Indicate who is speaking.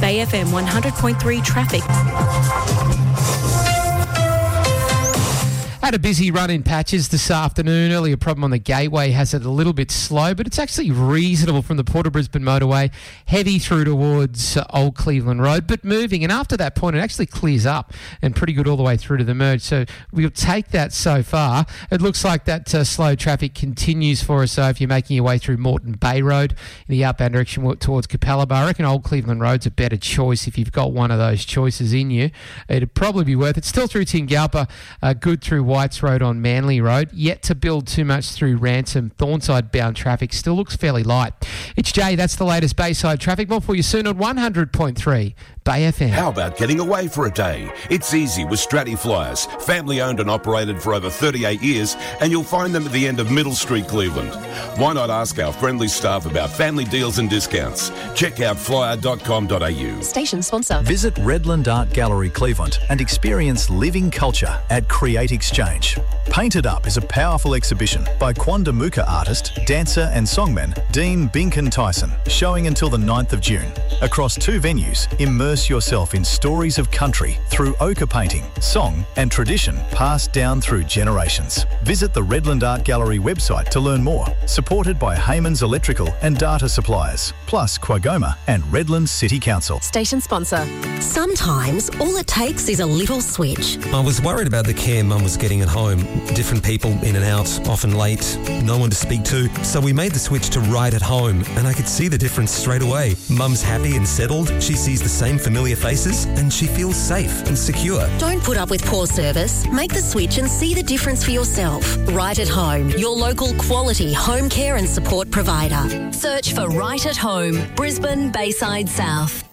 Speaker 1: Bay FM 100.3 traffic.
Speaker 2: Had a busy run in patches this afternoon. Earlier problem on the Gateway has it a little bit slow, but it's actually reasonable from the Port of Brisbane motorway, heavy through towards Old Cleveland Road, but moving. And after that point, it actually clears up and pretty good all the way through to the merge. So we'll take that so far. It looks like that slow traffic continues for us. So if you're making your way through Moreton Bay Road in the outbound direction towards Capella, I reckon Old Cleveland Road's a better choice if you've got one of those choices in you. It'd probably be worth it. Still through Tingalpa, good through Whites Road on Manly Road. Yet to build too much through Ransom. Thornside bound traffic still looks fairly light. It's Jay. That's the latest Bayside traffic. More for you soon on 100.3 Bay FM.
Speaker 3: How about getting away for a day? It's easy with Stratty Flyers. Family owned and operated for over 38 years, and you'll find them at the end of Middle Street, Cleveland. Why not ask our friendly staff about family deals and discounts? Check out flyer.com.au.
Speaker 1: Station sponsor.
Speaker 4: Visit Redland Art Gallery, Cleveland, and experience living culture at Create Exchange. Painted Up is a powerful exhibition by Quandamuka artist, dancer and songman Dean Binken Tyson, showing until the 9th of June. Across 2 venues, immerse yourself in stories of country through ochre painting, song and tradition passed down through generations. Visit the Redland Art Gallery website to learn more. Supported by Hayman's Electrical and Data Suppliers, plus Quagoma and Redland City Council.
Speaker 1: Station sponsor.
Speaker 5: Sometimes all it takes is a little switch.
Speaker 6: I was worried about the care Mum was getting at home. Different people in and out, often late, no one to speak to. So we made the switch to Right at Home, and I could see the difference straight away. Mum's happy and settled, she sees the same familiar faces, and she feels safe and secure.
Speaker 5: Don't put up with poor service. Make the switch and see the difference for yourself. Right at Home, your local quality home care and support provider. Search for Right at Home, Brisbane, Bayside South.